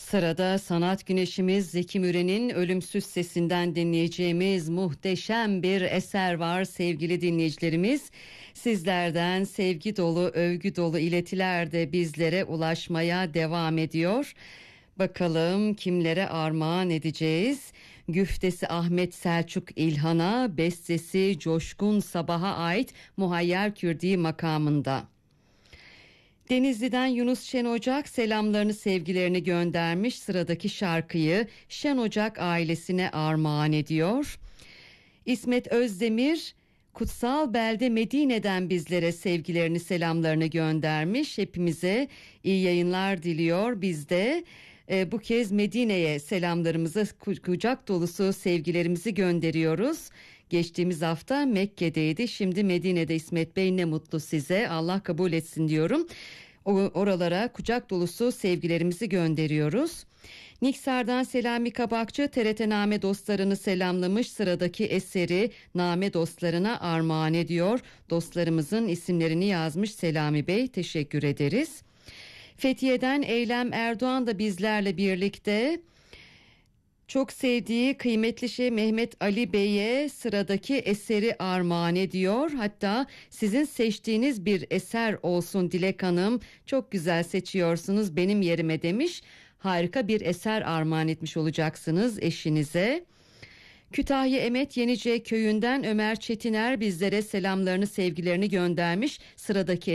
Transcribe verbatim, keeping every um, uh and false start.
Sırada sanat güneşimiz Zeki Müren'in ölümsüz sesinden dinleyeceğimiz muhteşem bir eser var sevgili dinleyicilerimiz. Sizlerden sevgi dolu, övgü dolu iletiler de bizlere ulaşmaya devam ediyor. Bakalım kimlere armağan edeceğiz? Güftesi Ahmet Selçuk İlhan'a, bestesi Coşkun Sabah'a ait Muhayyer Kürdi makamında. Denizli'den Yunus Şen Ocak selamlarını sevgilerini göndermiş, sıradaki şarkıyı Şen Ocak ailesine armağan ediyor. İsmet Özdemir kutsal belde Medine'den bizlere sevgilerini selamlarını göndermiş, hepimize iyi yayınlar diliyor. Biz de e, bu kez Medine'ye selamlarımızı, kucak dolusu sevgilerimizi gönderiyoruz. Geçtiğimiz hafta Mekke'deydi, şimdi Medine'de. İsmet Bey, ne mutlu size, Allah kabul etsin diyorum. O, oralara kucak dolusu sevgilerimizi gönderiyoruz. Niksar'dan Selami Kabakçı T R T Name dostlarını selamlamış, sıradaki eseri Name dostlarına armağan ediyor. Dostlarımızın isimlerini yazmış Selami Bey, teşekkür ederiz. Fethiye'den Eylem Erdoğan da bizlerle birlikte. Çok sevdiği kıymetli şey Mehmet Ali Bey'e sıradaki eseri armağan ediyor. Hatta sizin seçtiğiniz bir eser olsun Dilek Hanım. Çok güzel seçiyorsunuz benim yerime demiş. Harika bir eser armağan etmiş olacaksınız eşinize. Kütahya Emet Yenice köyünden Ömer Çetiner bizlere selamlarını sevgilerini göndermiş. Sıradaki